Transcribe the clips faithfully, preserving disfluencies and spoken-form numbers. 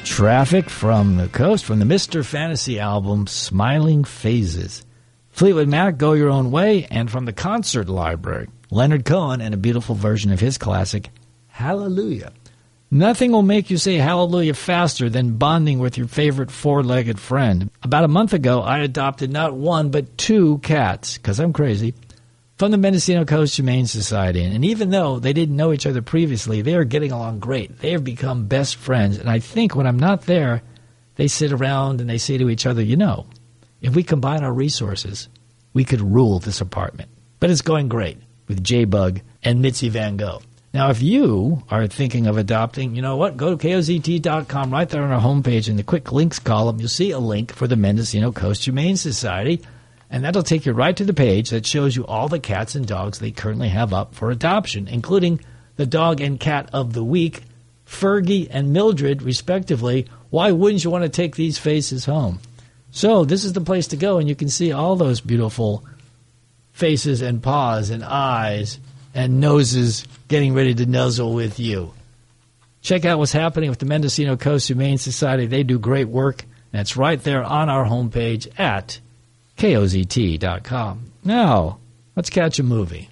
Traffic from the Coast from the Mister Fantasy album, Smiling Phases. Fleetwood Mac, Go Your Own Way, and from the Concert Library, Leonard Cohen and a beautiful version of his classic, Hallelujah. Nothing will make you say hallelujah faster than bonding with your favorite four-legged friend. About a month ago, I adopted not one but two cats, because I'm crazy, from the Mendocino Coast Humane Society. And even though they didn't know each other previously, they are getting along great. They have become best friends. And I think when I'm not there, they sit around and they say to each other, you know, if we combine our resources, we could rule this apartment. But it's going great with J-Bug and Mitzi Van Gogh. Now, if you are thinking of adopting, you know what? Go to K O Z T dot com. Right there on our homepage in the quick links column, you'll see a link for the Mendocino Coast Humane Society. And that'll take you right to the page that shows you all the cats and dogs they currently have up for adoption, including the dog and cat of the week, Fergie and Mildred, respectively. Why wouldn't you want to take these faces home? So this is the place to go, and you can see all those beautiful faces and paws and eyes and noses getting ready to nuzzle with you. Check out what's happening with the Mendocino Coast Humane Society. They do great work, and it's right there on our homepage at K O Z T dot com. Now, let's catch a movie.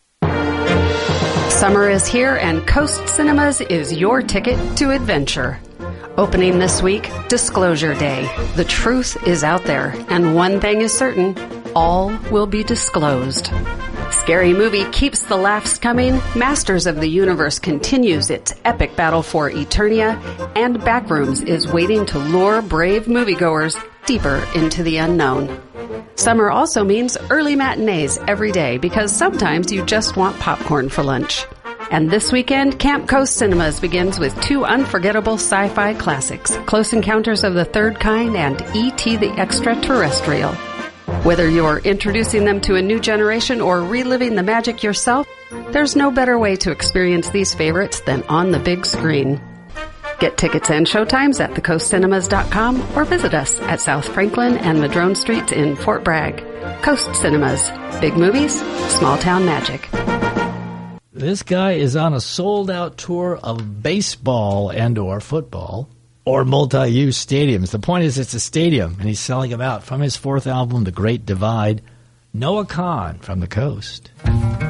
Summer is here, and Coast Cinemas is your ticket to adventure. Opening this week, Disclosure Day. The truth is out there, and one thing is certain, all will be disclosed. Scary Movie keeps the laughs coming, Masters of the Universe continues its epic battle for Eternia, and Backrooms is waiting to lure brave moviegoers deeper into the unknown. Summer also means early matinees every day because sometimes you just want popcorn for lunch. And this weekend, Camp Coast Cinemas begins with two unforgettable sci-fi classics, Close Encounters of the Third Kind and E T the Extraterrestrial. Whether you're introducing them to a new generation or reliving the magic yourself, there's no better way to experience these favorites than on the big screen. Get tickets and showtimes at the coast cinemas dot com or visit us at South Franklin and Madrone Streets in Fort Bragg. Coast Cinemas. Big movies, small town magic. This guy is on a sold-out tour of baseball and or football or multi-use stadiums. The point is it's a stadium, and he's selling them out. From his fourth album, The Great Divide, Noah Kahan from the Coast.